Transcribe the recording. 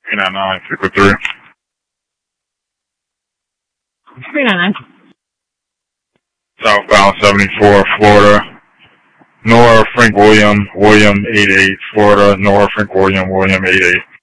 399, pick with 3. 399. Southbound 74, Florida. Nora Frank William, 88, Florida. Nora Frank William, 88.